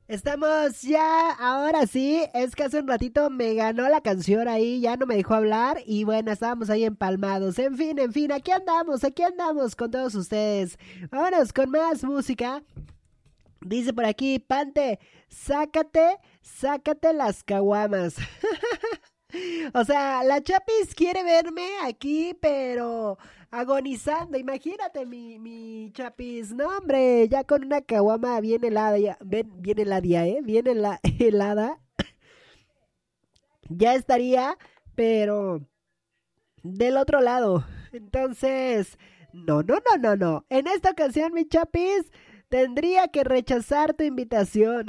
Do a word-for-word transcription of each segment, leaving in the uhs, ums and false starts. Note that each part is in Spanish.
Estamos ya, ahora sí, es que hace un ratito me ganó la canción ahí, ya no me dejó hablar y bueno, estábamos ahí empalmados. En fin, en fin, aquí andamos, aquí andamos con todos ustedes. Vámonos con más música. Dice por aquí, Pante, sácate, sácate las caguamas. O sea, la Chapis quiere verme aquí, pero agonizando. Imagínate, mi, mi Chapis. No, hombre, ya con una caguama bien helada, ya, ven, bien helada, ¿eh? Bien hela- helada. Ya estaría, pero del otro lado. Entonces, no, no, no, no, no. En esta ocasión, mi Chapis, tendría que rechazar tu invitación.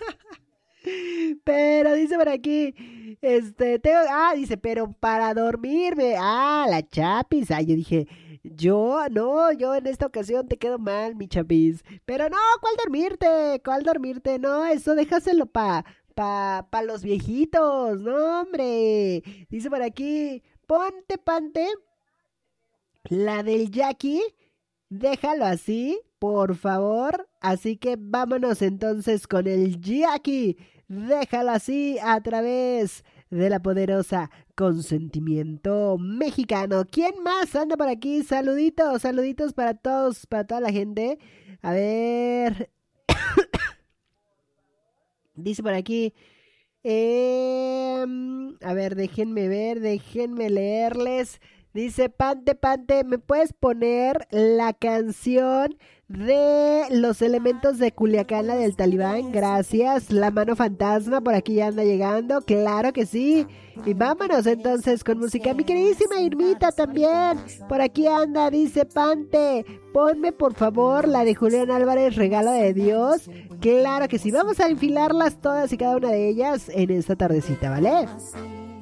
Pero dice por aquí, este, tengo, ah, dice, pero para dormirme, ah, la chapis, ah, yo dije, yo, no, yo en esta ocasión te quedo mal, mi chapis, pero no, ¿cuál dormirte? ¿Cuál dormirte? No, eso déjaselo pa, pa, pa los viejitos, no, hombre, dice por aquí, ponte, pante, la del Jackie, déjalo así, por favor. Así que vámonos entonces con el Jackie. Déjalo así a través de la poderosa consentimiento mexicano. ¿Quién más anda por aquí? Saluditos, saluditos para todos, para toda la gente. A ver, dice por aquí. Eh, a ver, déjenme ver, déjenme leerles. Dice, Pante, Pante, ¿me puedes poner la canción de los elementos de Culiacán, la del Talibán? Gracias. La mano fantasma por aquí ya anda llegando. Claro que sí. Y vámonos entonces con música. Mi queridísima Irmita también. Por aquí anda, dice Pante. Ponme por favor la de Julián Álvarez, Regalo de Dios. Claro que sí. Vamos a enfilarlas todas y cada una de ellas en esta tardecita, ¿vale?